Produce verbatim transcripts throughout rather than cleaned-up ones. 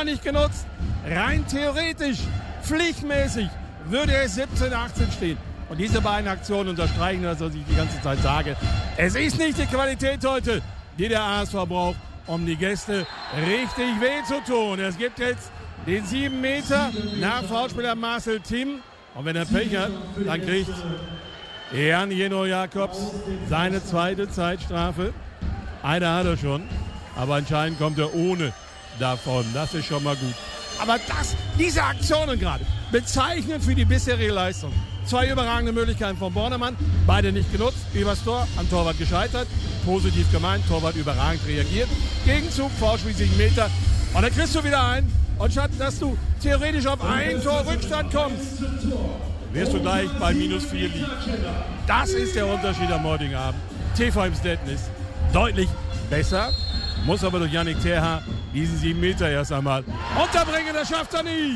Immer nicht genutzt. Rein theoretisch, pflichtmäßig würde es siebzehn achtzehn stehen. Und diese beiden Aktionen unterstreichen das, was ich die ganze Zeit sage. Es ist nicht die Qualität heute, die der A S V braucht, um die Gäste richtig weh zu tun. Es gibt jetzt den sieben Meter nach Foulspieler Marcel Timm. Und wenn er Pech hat, dann kriegt Jan Jeno Jakobs seine zweite Zeitstrafe. Eine hat er schon, aber anscheinend kommt er ohne davon. Das ist schon mal gut. Aber das, diese Aktionen gerade, bezeichnen für die bisherige Leistung. Zwei überragende Möglichkeiten von Bornemann, beide nicht genutzt, übers Tor, am Torwart gescheitert. Positiv gemeint, Torwart überragend reagiert. Gegenzug, Foulspiel sieben Meter. Und dann kriegst du wieder ein. Und statt dass du theoretisch auf ein Tor Rückstand kommst, wirst du gleich bei minus vier liegen. Das ist der Unterschied am heutigen Abend. T V Emsdetten ist deutlich besser, muss aber durch Yannick Terha diesen sieben Meter erst einmal unterbringen. Das schafft er nicht.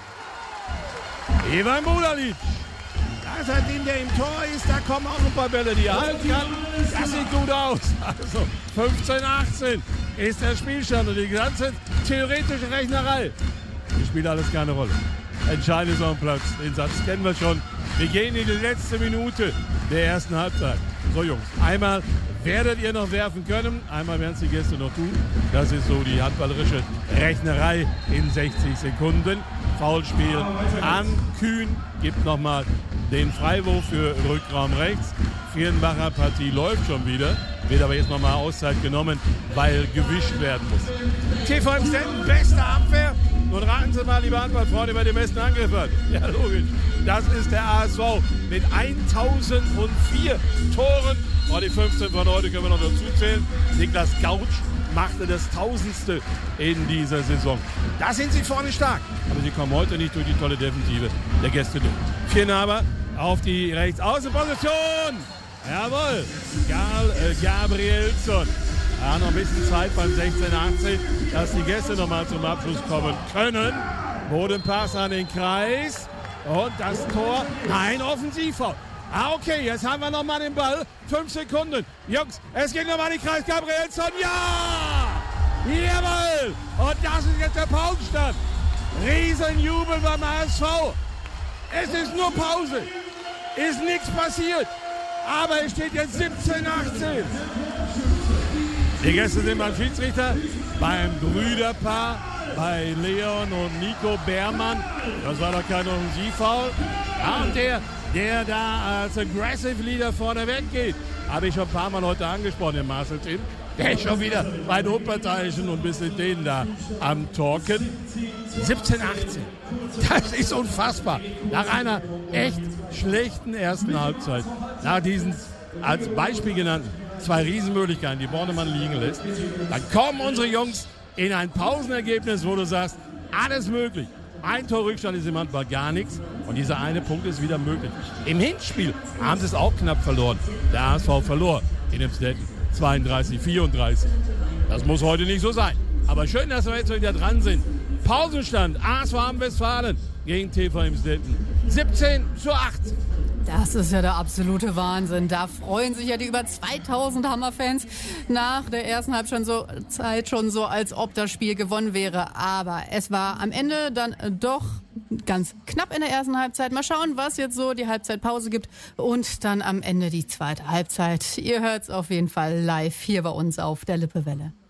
Ivan Budalic. Seitdem der im Tor ist, da kommen auch ein paar Bälle, die er halten kann. Das sieht gut aus. Also fünfzehn achtzehn ist der Spielstand und die ganze theoretische Rechnerei. Das spielt alles keine Rolle. Entscheidend ist auf dem Platz. Den Satz kennen wir schon. Wir gehen in die letzte Minute der ersten Halbzeit. So Jungs, einmal werdet ihr noch werfen können, einmal werden es die Gäste noch tun. Das ist so die handballerische Rechnerei in sechzig Sekunden. Foulspiel an Kühn, gibt nochmal den Freiwurf für Rückraum rechts. Vierenbacher Partie läuft schon wieder, wird aber jetzt nochmal Auszeit genommen, weil gewischt werden muss. T V Emsdetten, beste Abwehr. Nun raten Sie mal, liebe Handballfreunde, wer den besten Angriff hat. Ja, logisch. Das ist der A S V mit eintausendvier Toren. Und die fünfzehn von heute können wir noch dazu zählen. Niklas Gautsch machte das Tausendste in dieser Saison. Da sind sie vorne stark. Aber sie kommen heute nicht durch die tolle Defensive der Gäste durch. Viernaber auf die Rechtsaußenposition. Jawohl. Karl äh, Gabrielsson. Ja, noch ein bisschen Zeit beim sechzehn achtzehn, dass die Gäste nochmal zum Abschluss kommen können. Bodenpass an den Kreis. Und das Tor. Nein, Offensivfoul. Ah, okay, jetzt haben wir nochmal den Ball. Fünf Sekunden. Jungs, es geht nochmal in den Kreis. Gabrielsson, ja! Jawohl! Und das ist jetzt der Pausenstand. Riesenjubel beim A S V. Es ist nur Pause. Ist nichts passiert. Aber es steht jetzt siebzehn achtzehn. Die Gäste sind beim Schiedsrichter, beim Brüderpaar, bei Leon und Nico Beermann. Das war doch kein Offensivfoul. Ja, und der, der da als Aggressive Leader vorne weggeht, habe ich schon ein paar Mal heute angesprochen, den Marcel Timm. Der ist schon wieder bei den Unparteiischen und bis mit denen da am Talken. siebzehn achtzehn. Das ist unfassbar. Nach einer echt schlechten ersten Halbzeit, nach diesen als Beispiel genannten zwei Riesenmöglichkeiten, die Bornemann liegen lässt, dann kommen unsere Jungs in ein Pausenergebnis, wo du sagst, alles möglich. Ein Torrückstand ist im Handball gar nichts und dieser eine Punkt ist wieder möglich. Im Hinspiel haben sie es auch knapp verloren. Der A S V verlor in Emsdetten zweiunddreißig vierunddreißig. Das muss heute nicht so sein. Aber schön, dass wir jetzt wieder dran sind. Pausenstand, A S V Hamm-Westfalen gegen T V Emsdetten. siebzehn zu acht. Das ist ja der absolute Wahnsinn. Da freuen sich ja die über zweitausend Hammer-Fans nach der ersten Halbzeit schon so, als ob das Spiel gewonnen wäre. Aber es war am Ende dann doch ganz knapp in der ersten Halbzeit. Mal schauen, was jetzt so die Halbzeitpause gibt und dann am Ende die zweite Halbzeit. Ihr hört's auf jeden Fall live hier bei uns auf der Lippewelle.